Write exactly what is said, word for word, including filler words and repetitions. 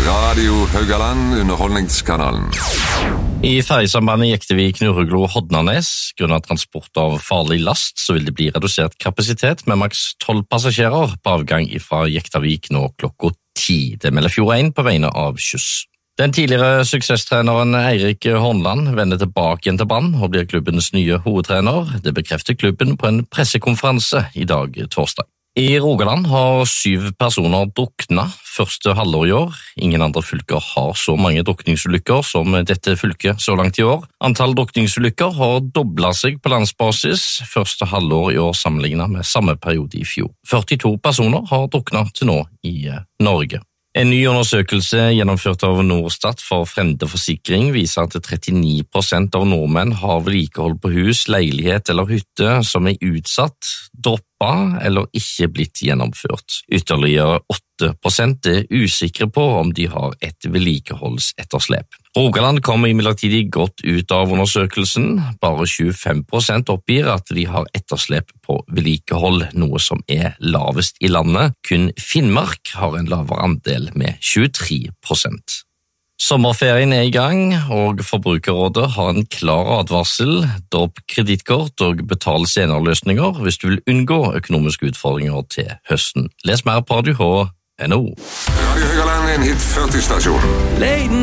Radio Haugaland, underholdningskanalen. I ferjesambandet Jektevik-Nurreglo-Hodnanes, grunnet transport av farlig last, så vil det bli redusert kapasitet med maks tolv passasjerer på avgang fra Jektavik nå klokka ti. Det melder Fjord en på vegne av Kjus. Den tidligere suksesstreneren Eirik Hornland vender tilbake igjen til Brann og blir klubbens nye hovedtrener. Det bekrefter klubben på en pressekonferanse i dag torsdag. I Rogaland har syv personer druknet første halvår i år. Ingen andre fylker har så mange drukningsulykker som dette fylket så langt i år. Antall drukningsulykker har doblet seg på landsbasis første halvår i år sammenlignet med samme periode i fjor. førtito personer har druknet til nå i Norge. En ny undersøkelse gjennomført av Norstat for Frende Forsikring viser at trettini prosent av nordmenn har vedlikehold på hus, leilighet eller hytte som er utsatt, droppa eller ikke blitt gjennomført. Ytterligere åtte prosent er usikre på om de har et vedlikeholdsetterslep. Rogaland kommer imidlertid godt ut av undersøkelsen. Bare tjuefem prosent oppgir at de har etterslep på vedlikehold, noe som er lavest i landet. Kun Finnmark har en lavere andel med tjuetre prosent. Sommerferien er i gang, og Forbrukerrådet har en klar advarsel. Dropp kredittkort og betal senere-løsninger hvis du vil unngå økonomiske utfordringer til høsten. Les mer på radio h punktum no. Radio Haugaland, en hit førti stasjon.